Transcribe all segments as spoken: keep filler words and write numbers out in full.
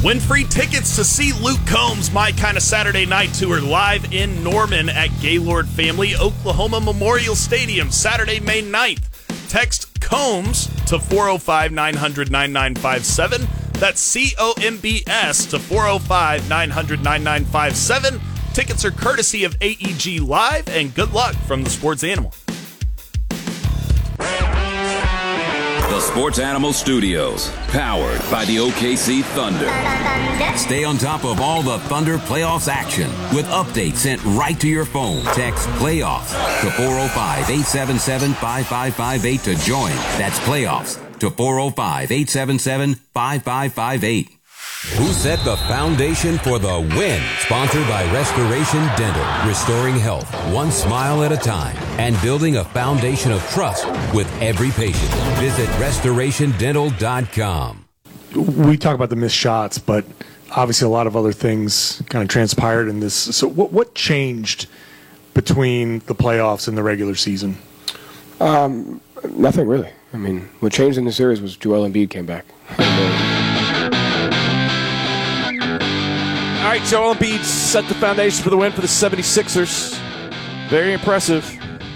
Win free tickets to see Luke Combs' My Kind of Saturday Night Tour live in Norman at Gaylord Family Oklahoma Memorial Stadium, Saturday, May ninth. Text Combs to four oh five, nine hundred, ninety-nine fifty-seven. That's C O M B S to four oh five, nine hundred, ninety-nine fifty-seven. Tickets are courtesy of A E G Live, and good luck from the Sports Animal. The Sports Animal Studios, powered by the O K C Thunder. Stay on top of all the Thunder playoffs action with updates sent right to your phone. Text playoffs to four oh five, eight seven seven, five five five eight to join. That's playoffs to four oh five, eight seven seven, five five five eight. Who set the foundation for the win? Sponsored by Restoration Dental. Restoring health, one smile at a time, and building a foundation of trust with every patient. Visit restoration dental dot com. We talk about the missed shots, but obviously a lot of other things kind of transpired in this. So what, what changed between the playoffs and the regular season? Um, nothing really. I mean, what changed in the series was Joel Embiid came back. All right, Joel Embiid set the foundation for the win for the seventy-sixers. Very impressive.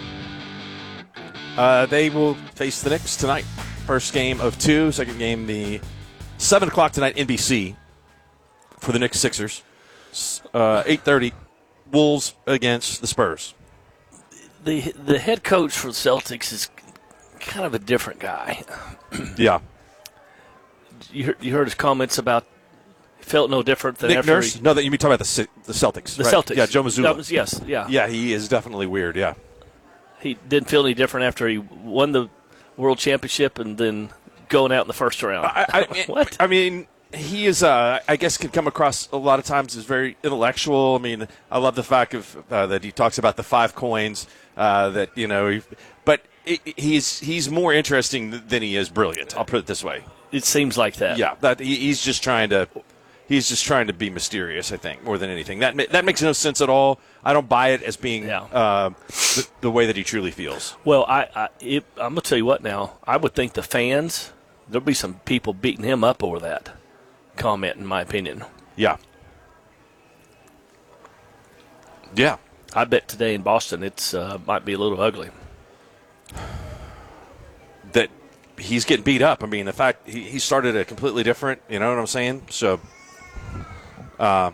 Uh, they will face the Knicks tonight. First game of two. Second game, the seven o'clock tonight, N B C, for the Knicks Sixers. Uh, eight thirty, Wolves against the Spurs. The the head coach for the Celtics is kind of a different guy. Yeah. You heard, you heard his comments about felt no different than Nick after Nurse? he, No, that you mean talking about the the Celtics. the right? Celtics. Yeah, Joe Mazzulla. That was, yes, yeah. Yeah, he is definitely weird, yeah. He didn't feel any different after he won the World Championship and then going out in the first round. I, I, what? I mean, he is, uh, I guess, can come across a lot of times as very intellectual. I mean, I love the fact of uh, that he talks about the five coins, uh, that, you know, he, but it, he's he's more interesting than he is brilliant. I'll put it this way. It seems like that. Yeah, that he, he's just trying to he's just trying to be mysterious, I think, more than anything. That that makes no sense at all. I don't buy it as being Yeah. uh, the, the way that he truly feels. Well, I, I it, I'm going to tell you what now. I would think the fans, there'll be some people beating him up over that comment, in my opinion. Yeah. Yeah. I bet today in Boston it's uh, might be a little ugly. That he's getting beat up. I mean, the fact he, he started a completely different, you know what I'm saying? So, uh,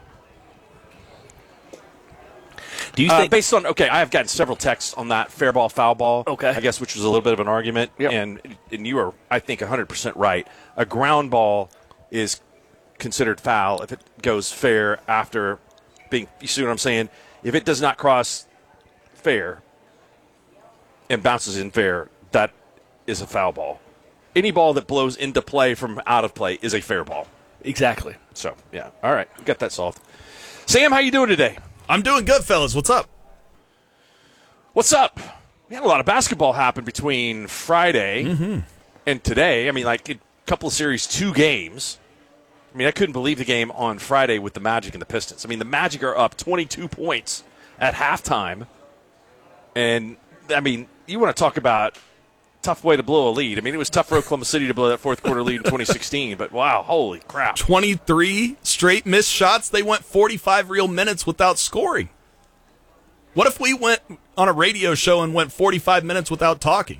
do you uh, think based on, okay, I have gotten several texts on that fair ball, foul ball, Okay. I guess, which was a little bit of an argument. Yep. And, and you are, I think, one hundred percent right. A ground ball is considered foul if it goes fair after being, you see what I'm saying? If it does not cross fair and bounces in fair, that is a foul ball. Any ball that blows into play from out of play is a fair ball. exactly? So, yeah. All right. We got that solved. Sam, how you doing today? I'm doing good, fellas. What's up? What's up? We had a lot of basketball happen between Friday Mm-hmm. and today. I mean, like a couple of series, two games. I mean, I couldn't believe the game on Friday with the Magic and the Pistons. I mean, the Magic are up twenty-two points at halftime. And, I mean, you want to talk about tough way to blow a lead. I mean, it was tough for Oklahoma City to blow that fourth quarter lead in twenty sixteen, but wow, holy crap. twenty-three straight missed shots. They went forty-five real minutes without scoring. What if we went on a radio show and went forty-five minutes without talking?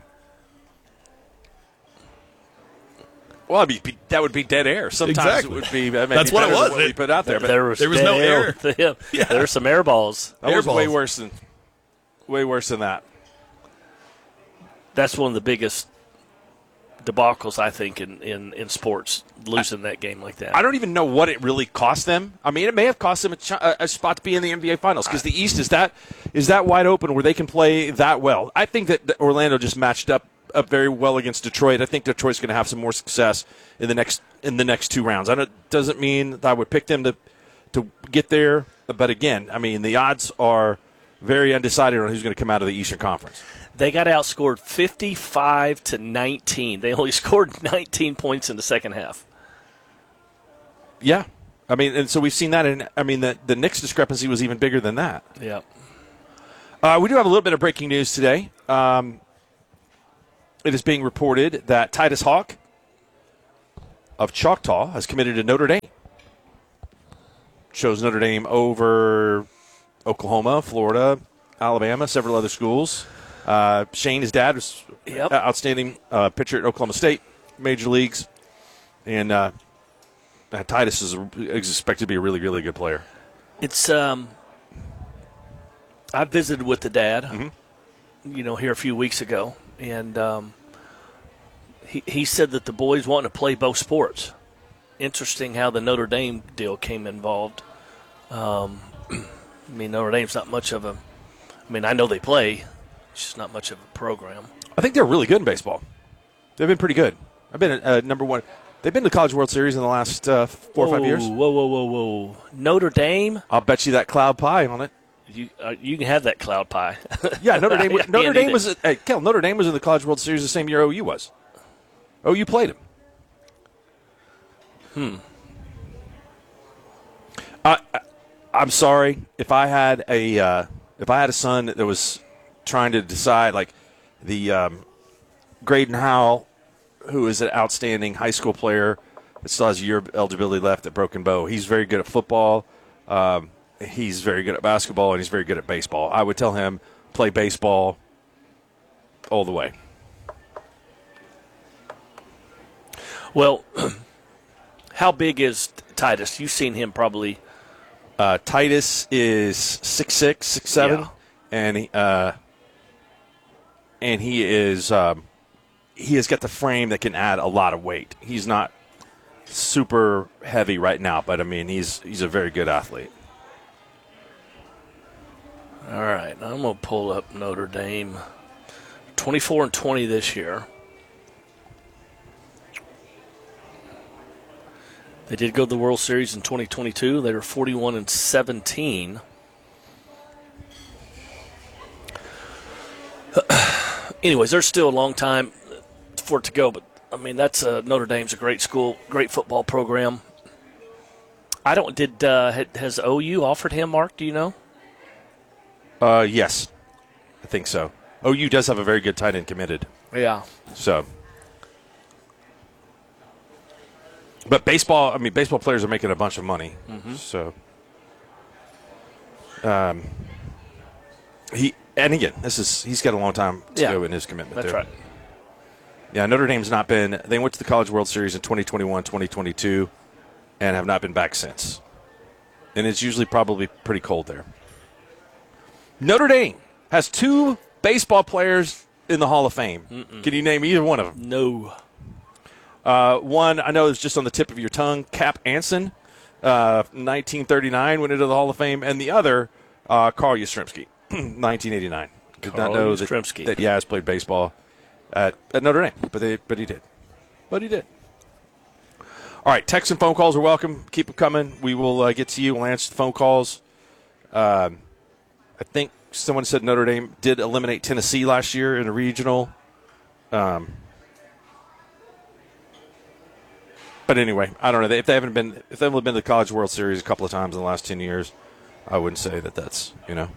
Well, I mean, that would be dead air. Sometimes Exactly. it would be. That may That's be what it better than was. What we put out there, but There was, there was dead no air. with him. Yeah. There were some air balls. that was air way balls. worse than way worse than that. That's one of the biggest debacles, I think, in, in, in sports, losing that game like that. I don't even know what it really cost them. I mean, it may have cost them a, ch- a spot to be in the N B A Finals because the East is that is that wide open where they can play that well. I think that Orlando just matched up, up very well against Detroit. I think Detroit's going to have some more success in the next in the next two rounds. I don't doesn't mean that I would pick them to to get there, but again, I mean the odds are very undecided on who's going to come out of the Eastern Conference. They got outscored fifty-five to nineteen. They only scored nineteen points in the second half. Yeah, I mean, and so we've seen that. In I mean, the the Knicks discrepancy was even bigger than that. Yeah. Uh, we do have a little bit of breaking news today. Um, it is being reported that Titus Hawk of Choctaw has committed to Notre Dame. chose Notre Dame over Oklahoma, Florida, Alabama, several other schools. Uh, Shane, his dad, was Yep. an outstanding uh, pitcher at Oklahoma State, major leagues. And uh, Titus is, is expected to be a really, really good player. It's um, I visited with the dad, Mm-hmm. you know, here a few weeks ago, and um, he he said that the boys want to play both sports. Interesting how the Notre Dame deal came involved. Um, I mean, Notre Dame's not much of a. I mean, I know they play, it's just not much of a program. I think they're really good in baseball. They've been pretty good. I've been uh, number one. They've been to the College World Series in the last uh, four whoa, or five years. Whoa, whoa, whoa, whoa! Notre Dame. I'll bet you that cloud pie on it. You uh, you can have that cloud pie. Yeah, Notre Dame. I Notre can't Dame eat was. it. Hey, Kel, Notre Dame was in the College World Series the same year O U was. O U played him. Hmm. I, I, I'm sorry if I had a uh, if I had a son that was trying to decide, like the um, Graydon Howell, who is an outstanding high school player that still has a year of eligibility left at Broken Bow. He's very good at football. Um, he's very good at basketball, and he's very good at baseball. I would tell him play baseball all the way. Well, how big is Titus? You've seen him probably. Uh, Titus is six six, six seven, Yeah. and he, uh, and he is um, he has got the frame that can add a lot of weight. He's not super heavy right now, but I mean he's he's a very good athlete. All right, I'm gonna pull up Notre Dame. twenty-four and twenty this year. They did go to the World Series in twenty twenty-two. They were forty-one and seventeen. Anyways, there's still a long time for it to go, but I mean that's uh, Notre Dame's a great school, great football program. I don't did uh, has O U offered him, Mark? Do you know? Uh, yes, I think so. O U does have a very good tight end committed. Yeah. So, but baseball, I mean, baseball players are making a bunch of money. Mm-hmm. So, um, he and again, this is he's got a long time to Yeah. go in his commitment. That's there. right. Yeah, Notre Dame's not been. They went to the College World Series in twenty twenty-one, twenty twenty-two, and have not been back since. And it's usually probably pretty cold there. Notre Dame has two baseball players in the Hall of Fame. Mm-mm. Can you name either one of them? No. Uh, one I know is just on the tip of your tongue, Cap Anson, uh, nineteen thirty-nine, went into the Hall of Fame, and the other, uh, Carl Yastrzemski, nineteen eighty-nine. Did Carl not know that, Yastrzemski. that Yaz played baseball at, at Notre Dame, but they but he did, but he did. All right, texts and phone calls are welcome. Keep them coming. We will uh, get to you. We'll answer the phone calls. Um, I think someone said Notre Dame did eliminate Tennessee last year in a regional. Um, but anyway, I don't know. If they haven't been, if they've only been to the College World Series a couple of times in the last ten years, I wouldn't say that that's, you know.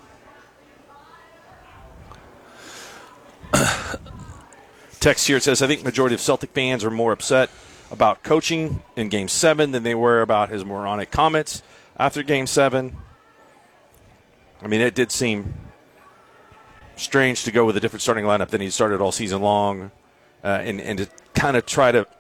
Text here, it says, I think majority of Celtic fans are more upset about coaching in Game seven than they were about his moronic comments after Game seven. I mean, it did seem strange to go with a different starting lineup than he started all season long, uh, and, and to kind of try to,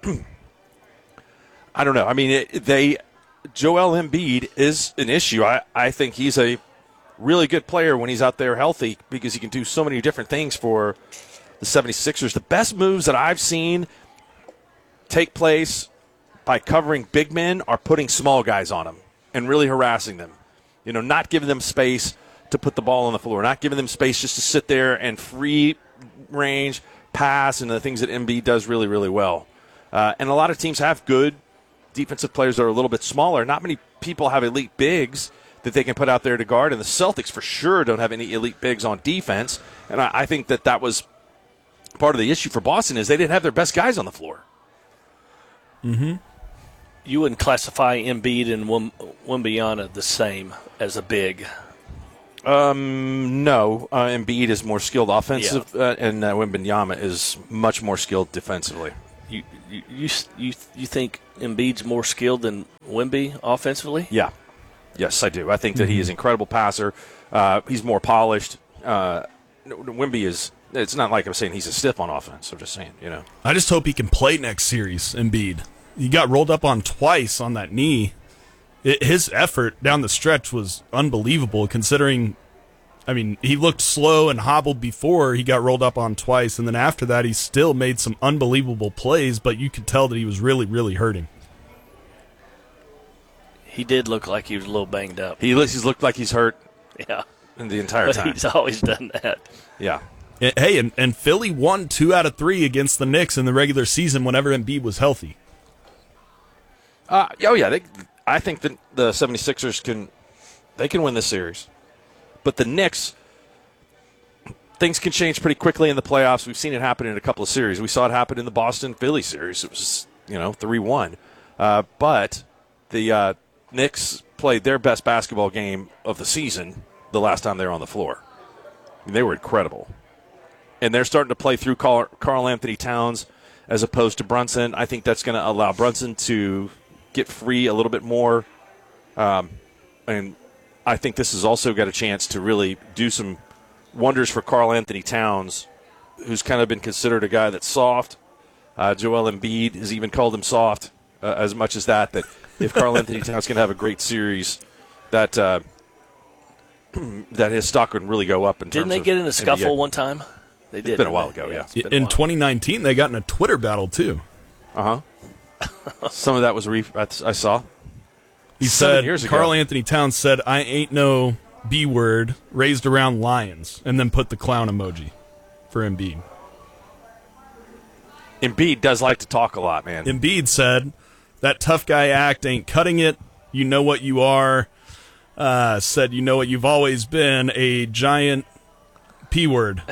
I don't know. I mean, it, they, Joel Embiid is an issue. I, I think he's a really good player when he's out there healthy because he can do so many different things for the seventy-sixers. The best moves that I've seen take place by covering big men are putting small guys on them and really harassing them. You know, not giving them space to put the ball on the floor, not giving them space just to sit there and free range pass and the things that Embiid does really, really well. Uh, and a lot of teams have good defensive players that are a little bit smaller. Not many people have elite bigs that they can put out there to guard, and the Celtics for sure don't have any elite bigs on defense. And I, I think that that was part of the issue for Boston is they didn't have their best guys on the floor. Mm-hmm. You wouldn't classify Embiid and Wim- Wembanyama the same as a big. Um, no, uh, Embiid is more skilled offensive, yeah. uh, and uh, Wembanyama is much more skilled defensively. You you you you, you think Embiid's more skilled than Wemby offensively? Yeah, Yes, I do. I think that he is an incredible passer. Uh, he's more polished. Uh, Wemby is – it's not like I'm saying he's a stiff on offense. I'm just saying, you know. I just hope he can play next series, Embiid. He got rolled up on twice on that knee. It, his effort down the stretch was unbelievable considering – I mean, he looked slow and hobbled before he got rolled up on twice, and then after that he still made some unbelievable plays, but you could tell that he was really, really hurting. He did look like he was a little banged up. He looks, he's looked like he's hurt yeah. in the entire but time. He's always done that. Yeah. And, hey, and, and Philly won two out of three against the Knicks in the regular season whenever Embiid was healthy. Uh, oh, yeah. They, I think that the 76ers can they can win this series. But the Knicks, things can change pretty quickly in the playoffs. We've seen it happen in a couple of series. We saw it happen in the Boston-Philly series. It was, you know, three one. Uh, but the uh, Knicks played their best basketball game of the season the last time they were on the floor. I mean, they were incredible. And they're starting to play through Carl, Carl Anthony Towns as opposed to Brunson. I think that's going to allow Brunson to get free a little bit more. Um, and I think this has also got a chance to really do some wonders for Carl Anthony Towns, who's kind of been considered a guy that's soft. Uh, Joel Embiid has even called him soft uh, as much as that, that if Carl Anthony Towns can have a great series, that uh, that his stock would really go up. In Didn't terms they of get in a scuffle N B A. one time? They did. It's been a while ago, yeah. yeah. In twenty nineteen, they got in a Twitter battle, too. Uh-huh. Some of that was re- I saw. He Seven said, years ago. Carl Anthony Towns said, I ain't no B word raised around lions, and then put the clown emoji for Embiid. Embiid does like to talk a lot, man. Embiid said, that tough guy act ain't cutting it. You know what you are. Uh, said, you know what you've always been, a giant P word.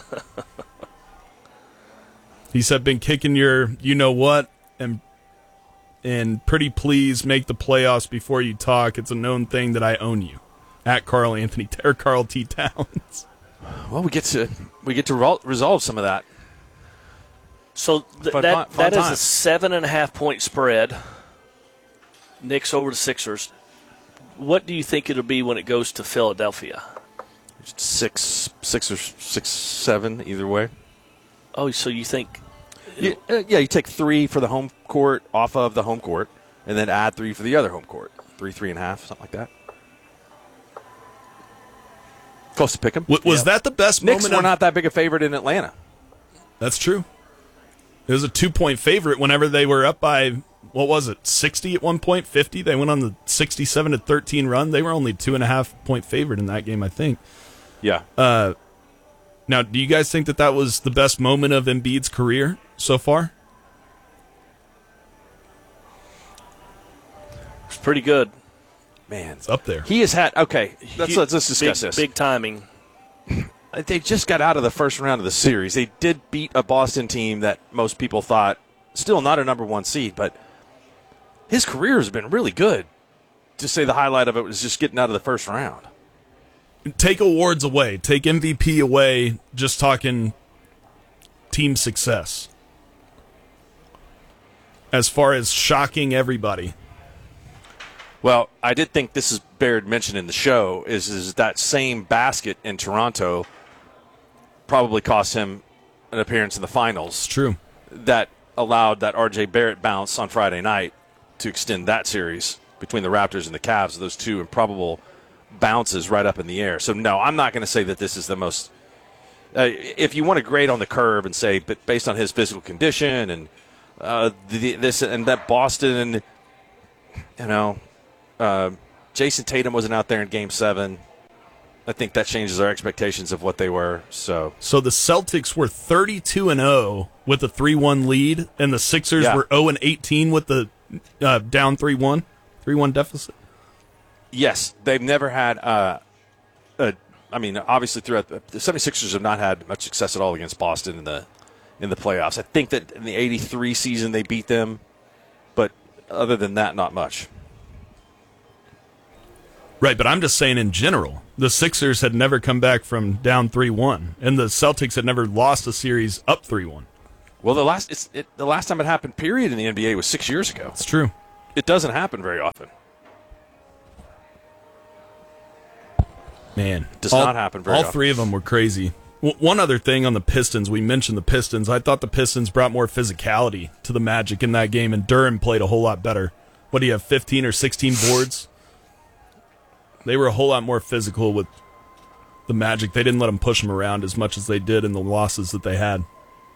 He said, been kicking your you know what, and and pretty please make the playoffs before you talk. It's a known thing that I own you. At Carl Anthony or Carl T. Towns. Well, we get to we get to re- resolve some of that. So th- Fun- that fun that is time. a seven and a half point spread. Knicks over the Sixers. What do you think it'll be when it goes to Philadelphia? Six, six or six, seven, either way. Oh, so you think? You, uh, yeah, you take three for the home court off of the home court, and then add three for the other home court. Three, three and a half, something like that. Close to pick 'em. W- was Yeah. that the best Knicks moment? were of- not that big a favorite in Atlanta. That's true. It was a two-point favorite whenever they were up by, what was it, sixty at one point, fifty? They went on the sixty-seven to thirteen run. They were only two and a half point favorite in that game, I think. Yeah. Uh, now, do you guys think that that was the best moment of Embiid's career so far? It's pretty good. Man, It's up there. he has had okay. Let's Hu- let's, let's discuss big, this. Big timing. They just got out of the first round of the series. They did beat a Boston team that most people thought still not a number one seed, but his career has been really good. To say the highlight of it was just getting out of the first round. Take awards away. Take M V P away. Just talking team success. As far as shocking everybody. Well, I did think this is Baird mentioned in the show is is that same basket in Toronto probably cost him an appearance in the finals. It's true. That allowed that R J Barrett bounce on Friday night to extend that series between the Raptors and the Cavs. Those two improbable bounces right up in the air. So, no, I'm not going to say that this is the most uh, – if you want to grade on the curve and say, but based on his physical condition and uh, the, this and that Boston, you know, uh, Jason Tatum wasn't out there in Game seven. I think that changes our expectations of what they were. So, So the Celtics were thirty-two and oh with a three one lead, and the Sixers Yeah. were oh and eighteen with the uh, down three one, three one deficit. yes, they've never had uh, a I mean, obviously throughout the, the 76ers have not had much success at all against Boston in the in the playoffs. I think that in the eighty-three season they beat them, but other than that, not much. Right, but I'm just saying in general, the Sixers had never come back from down three one, and the Celtics had never lost a series up three one. Well, the last it's, it, the last time it happened, period, in the N B A was six years ago. It's true. It doesn't happen very often. Man, Does all, not happen very All often. three of them were crazy. W- one other thing on the Pistons, we mentioned the Pistons. I thought the Pistons brought more physicality to the Magic in that game, and Durham played a whole lot better. What do you have, fifteen or sixteen boards? They were a whole lot more physical with the Magic. They didn't let them push them around as much as they did in the losses that they had.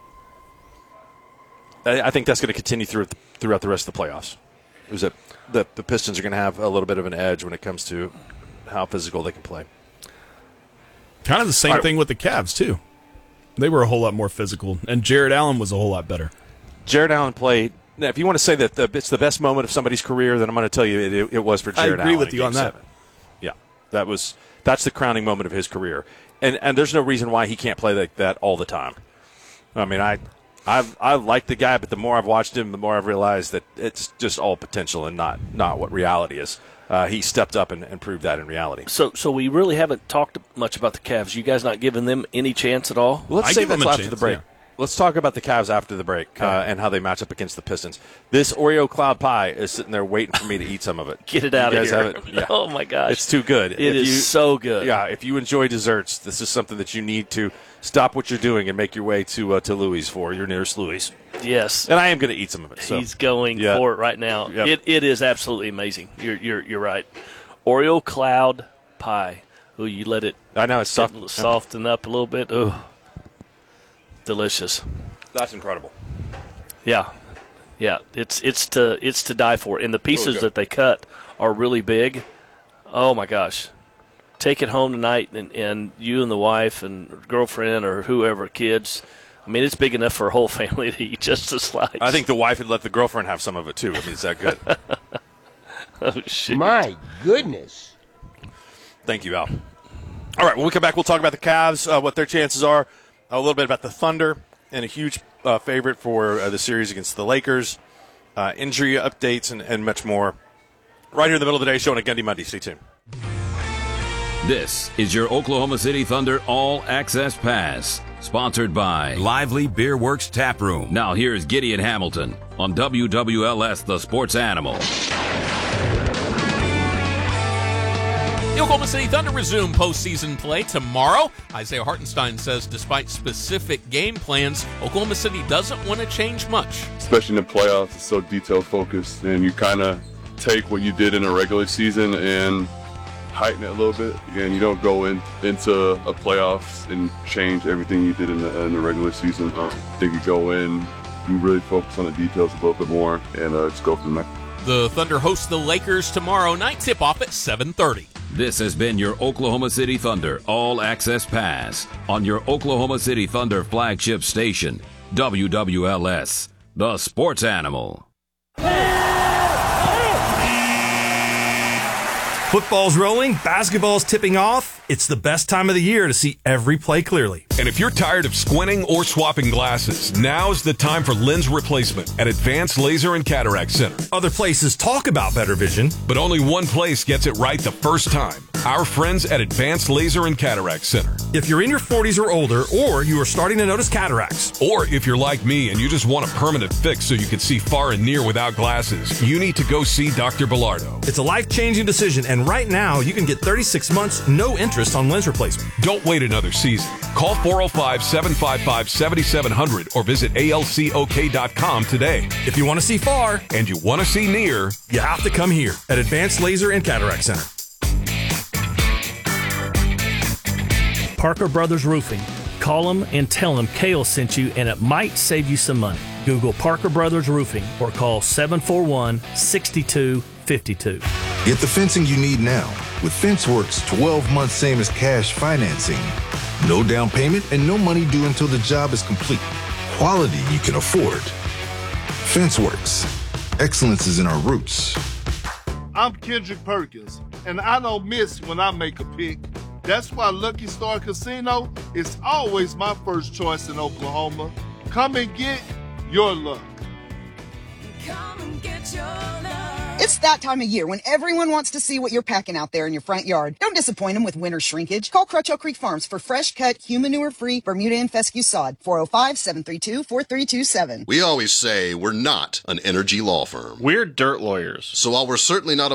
I I think that's going to continue through, throughout the rest of the playoffs. It was that the, the Pistons are going to have a little bit of an edge when it comes to how physical they can play. Kind of the same All right. thing with the Cavs, too. They were a whole lot more physical, and Jared Allen was a whole lot better. Jared Allen played. Now, if you want to say that the, it's the best moment of somebody's career, then I'm going to tell you it, it was for I Jared Allen. agree with in you Game on that. seven. Yeah, that was that's the crowning moment of his career, and and there's no reason why he can't play like that all the time. I mean, I I've I've liked the guy, but the more I've watched him, the more I've realized that it's just all potential and not not what reality is. Uh, he stepped up and, and proved that in reality. So, so we really haven't talked much about the Cavs. You guys not giving them any chance at all? Well, let's I save give that them a till after chance, the break. yeah. Let's talk about the Cavs after the break uh, and how they match up against the Pistons. This Oreo cloud pie is sitting there waiting for me to eat some of it. Get it out You of guys here! have it? Yeah. Oh my gosh, It's too good. It If is you- so good. Yeah, if you enjoy desserts, this is something that you need to stop what you're doing and make your way to uh, to Louis for your nearest Louis. Yes, And I am going to eat some of it. So. he's going Yeah. for it right now. Yep. It it is absolutely amazing. You're you're you're right. Oreo cloud pie. Oh, you let it I know it's soft. soften up a little bit. Oh, delicious. That's incredible. Yeah, yeah. It's it's to it's to die for. And the pieces good. that they cut are really big. Oh my gosh. Take it home tonight, and, and you and the wife and girlfriend or whoever, kids. I mean, it's big enough for a whole family to eat just a slice. I think the wife would let the girlfriend have some of it too. I mean, it's that good. Oh, shit. My goodness. Thank you, Al. All right, when we come back, we'll talk about the Cavs, uh, what their chances are, a little bit about the Thunder, and a huge uh, favorite for uh, the series against the Lakers, uh, injury updates, and, and much more. Right here in the middle of the day, show on a Gundy Monday. Stay tuned. This is your Oklahoma City Thunder All Access Pass, sponsored by Lively Beer Works Tap Room. Now here's Gideon Hamilton on W W L S The Sports Animal. The Oklahoma City Thunder resume postseason play tomorrow. Isaiah Hartenstein says despite specific game plans, Oklahoma City doesn't want to change much. Especially in the playoffs, it's so detail focused, and you kind of take what you did in a regular season and heighten it a little bit. And you don't go in, into a playoffs and change everything you did in the, in the regular season. I think you go in, you really focus on the details a little bit more, and uh, just go from there. The Thunder host the Lakers tomorrow night, tip-off at seven thirty. This has been your Oklahoma City Thunder All Access Pass on your Oklahoma City Thunder flagship station, W W L S, The Sports Animal. Football's rolling, basketball's tipping off. It's the best time of the year to see every play clearly. And if you're tired of squinting or swapping glasses, now's the time for lens replacement at Advanced Laser and Cataract Center. Other places talk about better vision, but only one place gets it right the first time. Our friends at Advanced Laser and Cataract Center. If you're in your forties or older, or you are starting to notice cataracts, or if you're like me and you just want a permanent fix so you can see far and near without glasses, you need to go see Doctor Bilardo. It's a life-changing decision, and right now you can get thirty-six months, no interest on lens replacement. Don't wait another season. Call four oh five, seven five five, seven seven zero zero or visit A L C O K dot com today. If you want to see far and you want to see near, you have to come here at Advanced Laser and Cataract Center. Parker Brothers Roofing. Call them and tell them Kale sent you, and it might save you some money. Google Parker Brothers Roofing or call seven four one, six two five two. Get the fencing you need now with FenceWorks twelve months same as cash financing. No down payment and no money due until the job is complete. Quality you can afford. FenceWorks. Excellence is in our roots. I'm Kendrick Perkins, and I don't miss when I make a pick. That's why Lucky Star Casino is always my first choice in Oklahoma. Come and get your luck. Come and get your luck. It's that time of year when everyone wants to see what you're packing out there in your front yard. Don't disappoint them with winter shrinkage. Call Crutcho Creek Farms for fresh cut, human manure-free Bermuda and fescue sod. four oh five, seven three two, four three two seven. We always say we're not an energy law firm. We're dirt lawyers. So while we're certainly not a